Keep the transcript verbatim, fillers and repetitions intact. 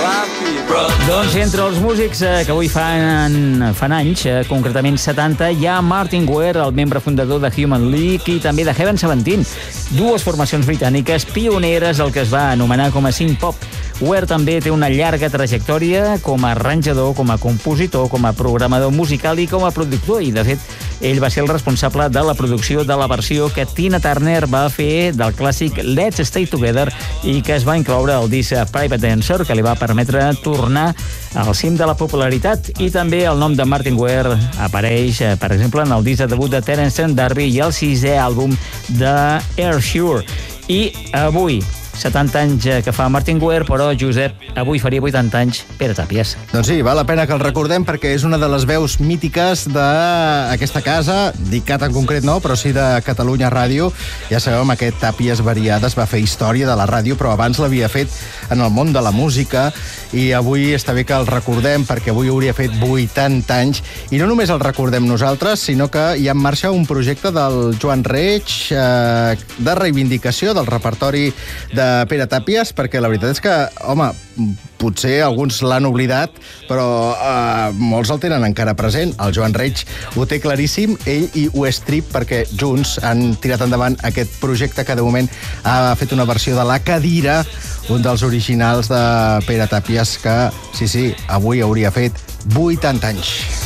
Doncs entre els músics eh, que avui fan, fan anys, eh, concretament setanta, hi ha Martin Ware, el membre fundador de Human League i també de Heaven Seventeen, dues formacions britàniques pioneres del que es va anomenar com a synth-pop. Ware també té una llarga trajectòria com a arranjador, com a compositor, com a programador musical i com a productor, i de fet ell va ser el responsable de la producció de la versió que Tina Turner va fer del clàssic Let's Stay Together i que es va incloure al disc Private Dancer, que li va permetre tornar al cim de la popularitat. I també el nom de Martin Ware apareix, per exemple, en el disc de debut de Terence D'Arby i el sisè àlbum de Air Sure. I avui, setanta anys que fa Martin Ware, però, Josep, avui faria vuitanta anys Pere Tàpies. Doncs sí, val la pena que el recordem perquè és una de les veus mítiques d'aquesta casa, d'ICAT en concret no, però sí de Catalunya Ràdio. Ja sabeu, amb aquest Tàpies Variades va fer història de la ràdio, però abans l'havia fet en el món de la música i avui està bé que el recordem perquè avui hauria fet vuitanta anys. I no només el recordem nosaltres, sinó que hi ha en marxa un projecte del Joan Reig eh, de reivindicació del repertori de Pere Tàpies, perquè la veritat és que, home, potser alguns l'han oblidat, però eh, molts el tenen encara present. El Joan Reig ho té claríssim, ell i Westrip, perquè junts han tirat endavant aquest projecte que de moment ha fet una versió de La Cadira, un dels originals de Pere Tàpies, que, sí, sí, avui hauria fet vuitanta anys.